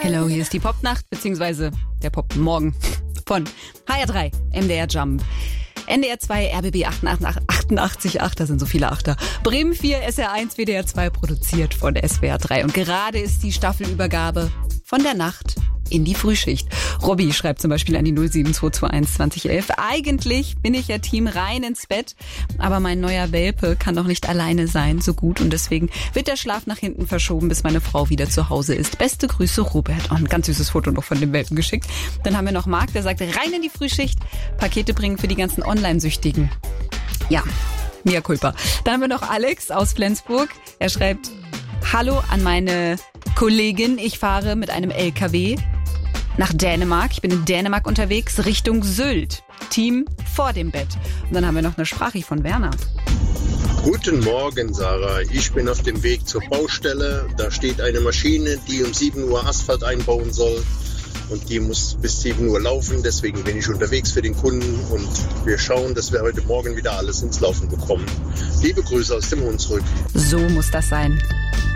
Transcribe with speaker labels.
Speaker 1: Hello, hier ist die Popnacht, beziehungsweise der Popmorgen von HR3, MDR Jump. NDR 2, RBB 88,8, da sind so viele Achter. Bremen 4, SR 1, WDR 2, produziert von SWR 3. Und gerade ist die Staffelübergabe von der Nacht in die Frühschicht. Robby schreibt zum Beispiel an die 07221 2011. Eigentlich bin ich ja Team rein ins Bett, aber mein neuer Welpe kann doch nicht alleine sein, so gut. Und deswegen wird der Schlaf nach hinten verschoben, bis meine Frau wieder zu Hause ist. Beste Grüße, Robert. Oh, ein ganz süßes Foto noch von dem Welpen geschickt. Dann haben wir noch Marc, der sagt, rein in die Frühschicht. Pakete bringen für die ganzen Online-Süchtigen. Ja, mea culpa. Dann haben wir noch Alex aus Flensburg. Er schreibt, hallo an meine Kollegin. Ich fahre mit einem LKW nach Dänemark. Ich bin in Dänemark unterwegs, Richtung Sylt. Team vor dem Bett. Und dann haben wir noch eine Sprachricht von Werner.
Speaker 2: Guten Morgen, Sarah. Ich bin auf dem Weg zur Baustelle. Da steht eine Maschine, die um 7 Uhr Asphalt einbauen soll. Und die muss bis 7 Uhr laufen. Deswegen bin ich unterwegs für den Kunden. Und wir schauen, dass wir heute Morgen wieder alles ins Laufen bekommen. Liebe Grüße aus dem Hunsrück.
Speaker 1: So muss das sein.